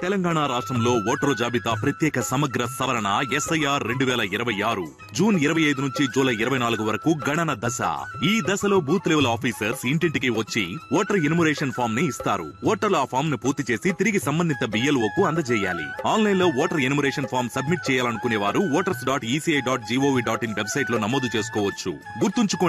తెలంగాణ రాష్ట్రంలో ఓటరు జాబితా ప్రత్యేక సమగ్ర సవరణ SIR 2026 జూన్ 25 నుంచి జూలై 24 వరకు గణన దశ. ఈ దశలో బూత్ లెవెల్ ఆఫీసర్స్ ఇంటింటికి వచ్చి ఓటర్ ఎన్యుమరేషన్ ఫామ్ ని ఇస్తారు. ఓటర్లు ఆ ఫామ్ ను పూర్తి చేసి తిరిగి సంబంధిత BLOకు అందజేయాలి. ఆన్లైన్ లో ఓటర్ ఎన్యుమరేషన్ ఫామ్ సబ్మిట్ చేయాలనుకునే వారు voters.eci.gov.in వెబ్సైట్ లో నమోదు చేసుకోవచ్చు. గుర్తుంచుకోండి,